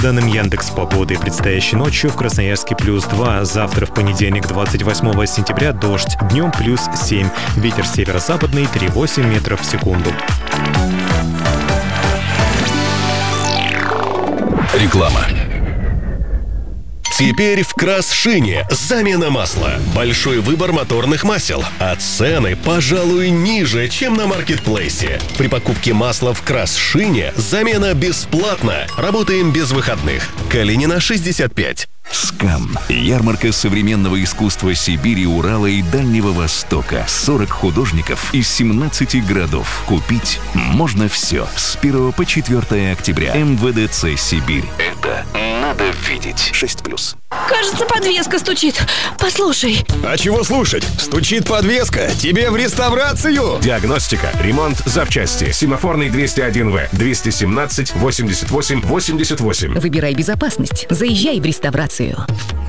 данным Яндекс.Погоды, предстоящей ночью в Красноярске +2, завтра в понедельник 28 сентября дождь, днем +7, ветер северо-западный 3,8 метров в секунду. Реклама. Теперь в Красшине замена масла. Большой выбор моторных масел, а цены, пожалуй, ниже, чем на маркетплейсе. При покупке масла в Красшине замена бесплатна. Работаем без выходных. Калинина, 65. СКАН. Ярмарка современного искусства Сибири, Урала и Дальнего Востока. 40 художников из 17 городов. Купить можно все. С 1 по 4 октября. МВДЦ «Сибирь». Это надо видеть. 6+. Кажется, подвеска стучит. Послушай. А чего слушать? Стучит подвеска. Тебе в реставрацию. Диагностика, ремонт, запчасти. Семафорный 201В, 217 88 88. Выбирай безопасность. Заезжай в реставрацию.